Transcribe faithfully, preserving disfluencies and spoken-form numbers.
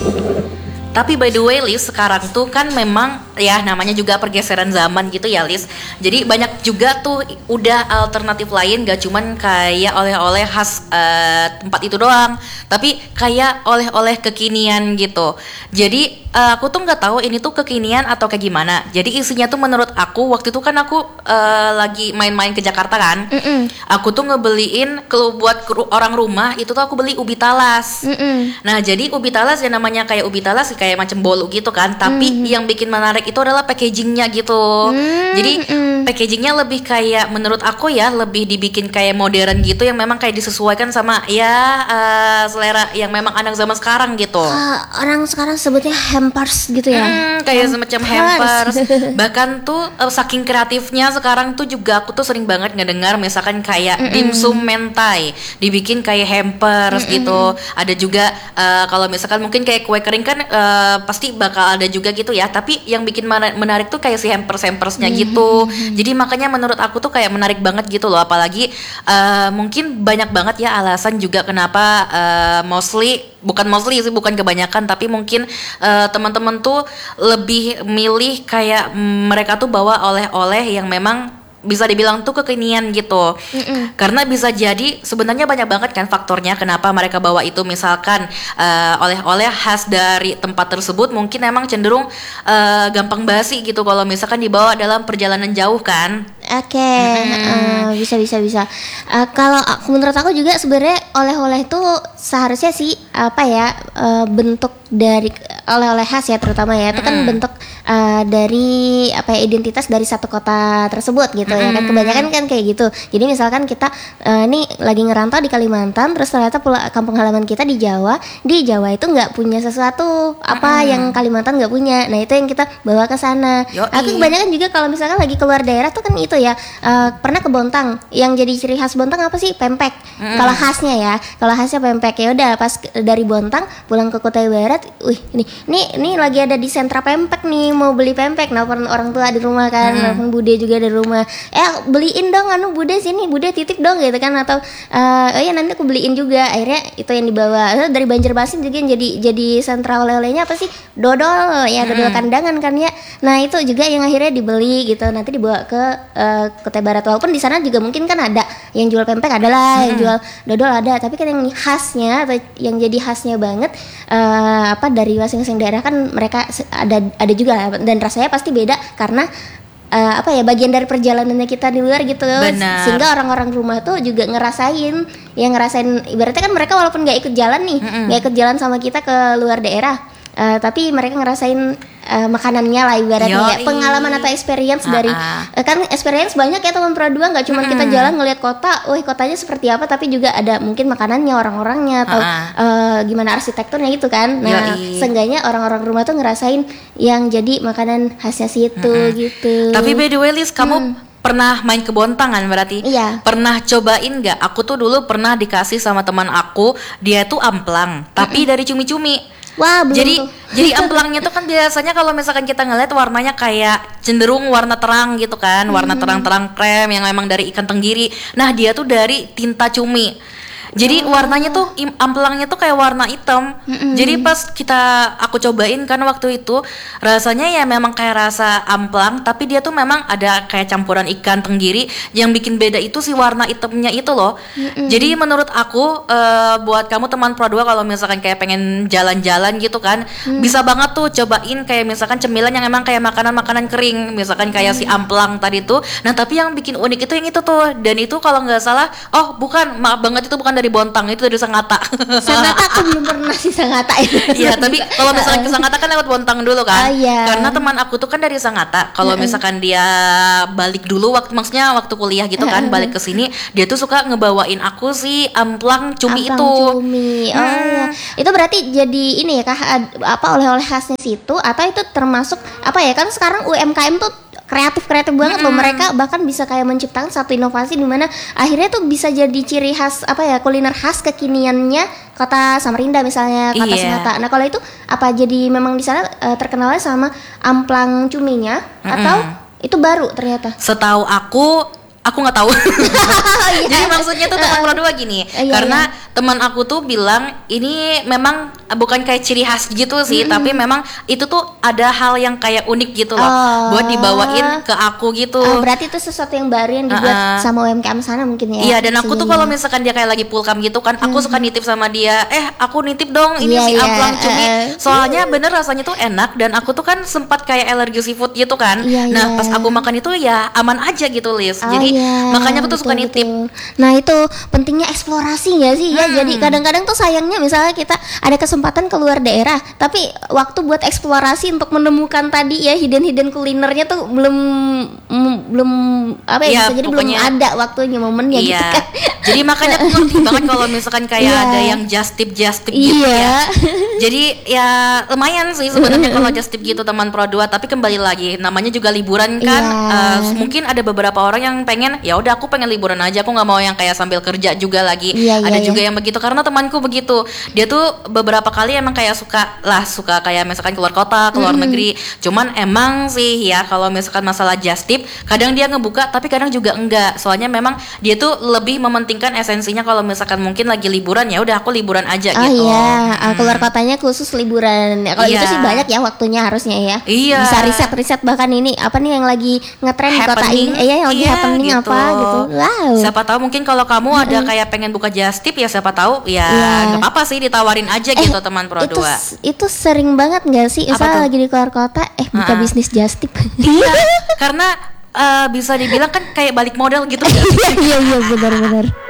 Tapi by the way Lis, sekarang tuh kan memang ya namanya juga pergeseran zaman gitu ya Lis. Jadi banyak juga tuh udah alternatif lain, gak cuman kayak oleh-oleh khas uh, tempat itu doang, tapi kayak oleh-oleh kekinian gitu. Jadi uh, aku tuh nggak tahu ini tuh kekinian atau kayak gimana. Jadi isinya tuh menurut aku waktu itu kan aku uh, lagi main-main ke Jakarta kan. Mm-mm. Aku tuh ngebeliin kalau buat orang rumah itu tuh aku beli ubi talas. Mm-mm. Nah jadi ubi talas ya namanya kayak ubi talas kayak macam bolu gitu kan, tapi mm. yang bikin menarik itu adalah packagingnya gitu. Mm. Jadi mm. packagingnya lebih kayak menurut aku ya lebih dibikin kayak modern gitu, yang memang kayak disesuaikan sama ya uh, selera yang memang anak zaman sekarang gitu. Uh, orang sekarang sebutnya hampers gitu ya. Mm, kayak semacam hampers. Bahkan tuh uh, saking kreatifnya sekarang tuh juga aku tuh sering banget ngedengar misalkan kayak mm-mm. dimsum mentai dibikin kayak hampers mm-mm. gitu. Ada juga uh, kalau misalkan mungkin kayak kue kering kan uh, Uh, pasti bakal ada juga gitu ya, tapi yang bikin menarik tuh kayak si hampers-hampersnya mm-hmm. gitu. Jadi makanya menurut aku tuh kayak menarik banget gitu loh, apalagi uh, mungkin banyak banget ya alasan juga kenapa uh, mostly bukan mostly sih bukan kebanyakan, tapi mungkin uh, teman-teman tuh lebih milih kayak mereka tuh bawa oleh-oleh yang memang bisa dibilang tuh kekinian gitu. Mm-mm. Karena bisa jadi sebenarnya banyak banget kan faktornya kenapa mereka bawa itu, misalkan uh, oleh-oleh khas dari tempat tersebut mungkin emang cenderung uh, gampang basi gitu kalau misalkan dibawa dalam perjalanan jauh kan. Oke, okay. uh, bisa bisa bisa. Uh, kalau aku, menurut aku juga sebenarnya oleh-oleh itu seharusnya sih apa ya uh, bentuk dari oleh-oleh khas ya terutama ya, itu kan mm-hmm. bentuk uh, dari apa ya identitas dari satu kota tersebut gitu mm-hmm. ya kan, kebanyakan kan kayak gitu. Jadi misalkan kita uh, nih lagi ngerantau di Kalimantan, terus ternyata pula kampung halaman kita di Jawa, di Jawa itu nggak punya sesuatu apa mm-hmm. yang Kalimantan nggak punya. Nah itu yang kita bawa ke sana. Aku kebanyakan juga kalau misalkan lagi keluar daerah tuh kan itu ya uh, pernah ke Bontang, yang jadi ciri khas Bontang apa sih? Pempek. Mm. Kalau khasnya ya, kalau khasnya pempek. Ya udah pas dari Bontang pulang ke Kutai Barat, wih ini ini ini lagi ada di sentra pempek nih, mau beli pempek. Nelfon orang tua di rumah kan, nelfon mm. bude juga di rumah. Eh beliin dong anu bude sini, bude titip dong gitu kan, atau uh, oh ya nanti aku beliin juga. Akhirnya itu yang dibawa. Dari Banjarmasin juga yang jadi jadi sentra oleh-olehnya apa sih? Dodol ya, dodol mm. kandangan kan ya. Nah itu juga yang akhirnya dibeli gitu, nanti dibawa ke uh, Kutai Barat. Walaupun di sana juga mungkin kan ada yang jual pempek, adalah hmm. yang jual dodol ada, tapi kan yang khasnya atau yang jadi khasnya banget uh, apa dari masing-masing daerah kan mereka ada ada juga, dan rasanya pasti beda karena uh, apa ya bagian dari perjalanannya kita di luar gitu. Benar. Sehingga orang-orang rumah tuh juga ngerasain yang ngerasain ibaratnya kan mereka walaupun nggak ikut jalan nih nggak ikut jalan sama kita ke luar daerah. Uh, tapi mereka ngerasain uh, makanannya lah ibaratnya ya, pengalaman atau experience uh-uh. dari uh, kan experience banyak ya teman Pro dua, nggak cuma mm-hmm. kita jalan ngelihat kota, wah kotanya seperti apa, tapi juga ada mungkin makanannya, orang-orangnya atau uh-uh. uh, gimana arsitekturnya gitu kan. Nah Yoi. Seenggaknya orang-orang rumah tuh ngerasain yang jadi makanan khasnya situ mm-hmm. gitu. Tapi by the way Liz, kamu hmm. pernah main ke Bontang kan berarti? Iya. Pernah cobain nggak? Aku tuh dulu pernah dikasih sama teman aku, dia tuh amplang, tapi mm-hmm. dari cumi-cumi. Wah, belum jadi tuh. jadi amplangnya tuh kan biasanya kalau misalkan kita ngeliat warnanya kayak cenderung warna terang gitu kan, warna terang-terang krem yang memang dari ikan tenggiri. Nah dia tuh dari tinta cumi. Jadi oh. warnanya tuh amplangnya tuh kayak warna hitam. Mm-hmm. Jadi pas kita aku cobain kan waktu itu rasanya ya memang kayak rasa amplang, tapi dia tuh memang ada kayak campuran ikan tenggiri. Yang bikin beda itu si warna hitamnya itu loh. Mm-hmm. Jadi menurut aku uh, buat kamu teman Pro dua kalau misalkan kayak pengen jalan-jalan gitu kan, mm. bisa banget tuh cobain kayak misalkan cemilan yang emang kayak makanan-makanan kering, misalkan kayak mm. si amplang tadi tuh. Nah tapi yang bikin unik itu yang itu tuh, dan itu kalau nggak salah, oh bukan, maaf banget itu bukan dari Bontang, itu dari Sangatta. Sangatta aku belum pernah sih Sangatta itu. Iya, tapi kalau misalnya ke Sangatta kan lewat Bontang dulu kan. Oh, iya. Karena teman aku tuh kan dari Sangatta. Kalau uh-uh. misalkan dia balik dulu waktu maksudnya waktu kuliah gitu kan, uh-uh. balik ke sini, dia tuh suka ngebawain aku sih amplang cumi amplang itu. Cumi. Oh hmm. iya. Itu berarti jadi ini ya kah apa oleh-oleh khasnya situ, atau itu termasuk apa ya, kan sekarang U M K M tuh kreatif-kreatif banget mm-hmm. loh, mereka bahkan bisa kayak menciptakan satu inovasi di mana akhirnya tuh bisa jadi ciri khas apa ya, kuliner khas kekiniannya kota Samarinda misalnya, kota yeah. Sangatta. Nah kalau itu apa jadi memang di sana uh, terkenalnya sama amplang cuminya mm-hmm. atau itu baru ternyata? Setahu aku aku nggak tahu. Iya. Jadi maksudnya tuh teman Pro dua gini, Iya, karena teman aku tuh bilang ini memang bukan kayak ciri khas gitu sih, Mm-mm. tapi memang itu tuh ada hal yang kayak unik gitu loh, Oh. buat dibawain ke aku gitu. Ah, berarti itu sesuatu yang baru yang dibuat Uh-uh. sama U M K M sana mungkin ya. Iya, dan aku tuh Sehingga- kalau misalkan dia kayak lagi pulkam gitu kan, aku suka nitip sama dia, eh aku nitip dong ini Iya, si iya, amplang cumi. uh-uh. Soalnya bener rasanya tuh enak, dan aku tuh kan sempat kayak alergi seafood gitu kan. Iya, Nah iya. pas aku makan itu ya aman aja gitu Liz. Oh, Jadi iya, makanya aku tuh suka betul, nitip. betul. Nah itu pentingnya eksplorasi nggak sih ya. Hmm. Jadi kadang-kadang tuh sayangnya misalnya kita ada kesempatan keluar daerah, tapi waktu buat eksplorasi untuk menemukan tadi ya hidden-hidden kulinernya tuh belum mm, belum apa ya, Iya, bisa jadi belum pokoknya- ada waktunya momennya Iya. gitu kan. Jadi makanya aku ngerti banget kalau misalkan kayak Iya. ada yang just tip just tip gitu Iya. ya. Jadi ya lumayan sih sebenarnya kalau just tip gitu teman Pro dua, tapi kembali lagi namanya juga liburan kan. Iya. Eh, mungkin ada beberapa orang yang pengen ya udah aku pengen liburan aja, aku nggak mau yang kayak sambil kerja juga lagi. Iya, iya, Ada iya. juga yang begitu karena temanku begitu. Dia tuh beberapa kali emang kayak suka lah suka kayak misalkan keluar kota, keluar negeri. Cuman emang sih ya kalau misalkan masalah just tip, kadang dia ngebuka tapi kadang juga enggak. Soalnya memang dia tuh lebih mementingkan esensinya kalau misalkan mungkin lagi liburan ya udah aku liburan aja Oh gitu. iya, ah, Hmm. keluar kotanya khusus liburan. Kalau Iya. itu sih banyak ya waktunya harusnya ya. Iya. Bisa riset-riset bahkan ini apa nih yang lagi ngetren di kota Happening. ini. Eh, iya, yang lagi Iya, happening gitu. apa gitu. Wow. Siapa tahu mungkin kalau kamu ada kayak pengen buka just tip ya siapa tahu ya Iya. nggak apa-apa sih ditawarin aja Eh, gitu teman Pro itu dua. s- itu sering banget nggak sih? Apa Misalnya tuh? lagi di keluar kota, eh buka Ha-ha. bisnis just tip. Iya, karena eh, bisa dibilang kan kayak balik modal gitu nggak sih? Iya iya benar-benar.